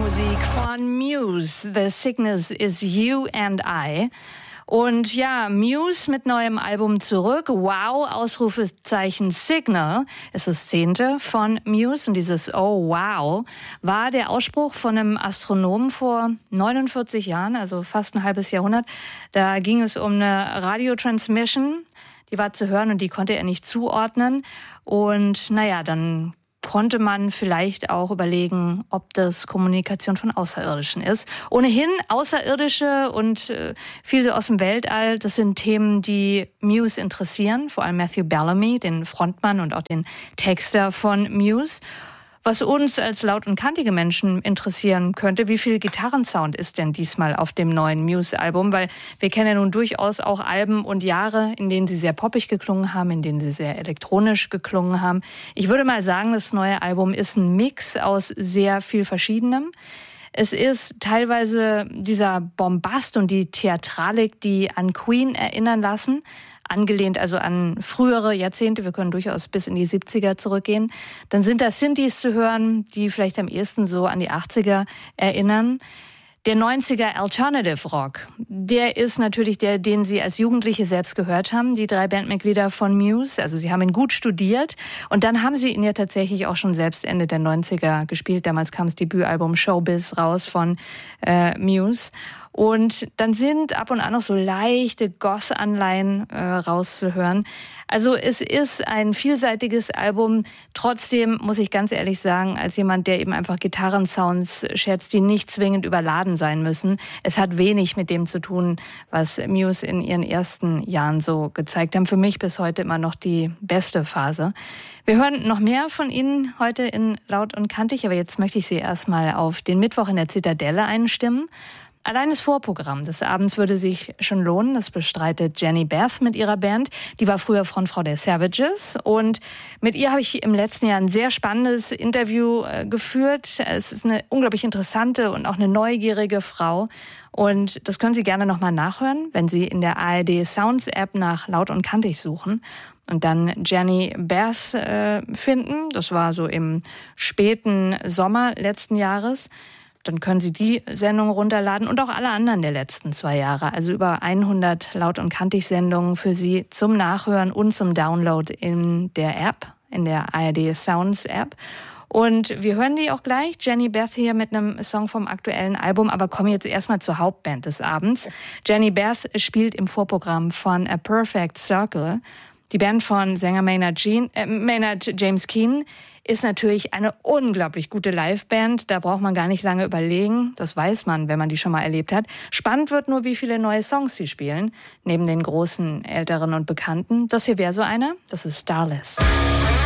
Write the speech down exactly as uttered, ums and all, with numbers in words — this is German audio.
Musik von Muse. The Sickness is You and I. Und ja, Muse mit neuem Album zurück. Wow, Ausrufezeichen Signal ist das zehnte von Muse. Und dieses Oh wow war der Ausspruch von einem Astronomen vor neunundvierzig Jahren, also fast ein halbes Jahrhundert. Da ging es um eine Radiotransmission, die war zu hören und die konnte er nicht zuordnen. Und naja, dann konnte man vielleicht auch überlegen, ob das Kommunikation von Außerirdischen ist. Ohnehin Außerirdische und äh, viel so aus dem Weltall, das sind Themen, die Muse interessieren, vor allem Matthew Bellamy, den Frontmann und auch den Texter von Muse. Was uns als laut- und kantige Menschen interessieren könnte, wie viel Gitarrensound ist denn diesmal auf dem neuen Muse-Album? Weil wir kennen ja nun durchaus auch Alben und Jahre, in denen sie sehr poppig geklungen haben, in denen sie sehr elektronisch geklungen haben. Ich würde mal sagen, das neue Album ist ein Mix aus sehr viel Verschiedenem. Es ist teilweise dieser Bombast und die Theatralik, die an Queen erinnern lassen, angelehnt also an frühere Jahrzehnte, wir können durchaus bis in die siebziger zurückgehen. Dann sind da Synthes zu hören, die vielleicht am ehesten so an die achtziger erinnern. Der neunziger Alternative Rock, der ist natürlich der, den Sie als Jugendliche selbst gehört haben, die drei Bandmitglieder von Muse. Also Sie haben ihn gut studiert und dann haben Sie ihn ja tatsächlich auch schon selbst Ende der neunziger gespielt. Damals kam das Debütalbum Showbiz raus von äh, Muse. Und dann sind ab und an noch so leichte Goth-Anleihen äh, rauszuhören. Also es ist ein vielseitiges Album. Trotzdem muss ich ganz ehrlich sagen, als jemand, der eben einfach Gitarrensounds schätzt, die nicht zwingend überladen sein müssen, es hat wenig mit dem zu tun, was Muse in ihren ersten Jahren so gezeigt haben. Für mich bis heute immer noch die beste Phase. Wir hören noch mehr von Ihnen heute in Laut und Kantig, aber jetzt möchte ich Sie erstmal auf den Mittwoch in der Zitadelle einstimmen. Allein das Vorprogramm des Abends würde sich schon lohnen. Das bestreitet Jenny Beth mit ihrer Band. Die war früher Frontfrau der Savages. Und mit ihr habe ich im letzten Jahr ein sehr spannendes Interview äh, geführt. Es ist eine unglaublich interessante und auch eine neugierige Frau. Und das können Sie gerne nochmal nachhören, wenn Sie in der A R D Sounds App nach Laut und Kantig suchen und dann Jenny Beth äh, finden. Das war so im späten Sommer letzten Jahres. Dann können Sie die Sendung runterladen und auch alle anderen der letzten zwei Jahre. Also über hundert Laut- und Kantig-Sendungen für Sie zum Nachhören und zum Download in der App, in der A R D Sounds App. Und wir hören die auch gleich, Jenny Beth hier mit einem Song vom aktuellen Album, aber kommen jetzt erstmal zur Hauptband des Abends. Jenny Beth spielt im Vorprogramm von A Perfect Circle. Die Band von Sänger Maynard, Jean, äh, Maynard James Keenan ist natürlich eine unglaublich gute Liveband. Da braucht man gar nicht lange überlegen. Das weiß man, wenn man die schon mal erlebt hat. Spannend wird nur, wie viele neue Songs sie spielen, neben den großen, älteren und bekannten. Das hier wäre so einer. Das ist Starless.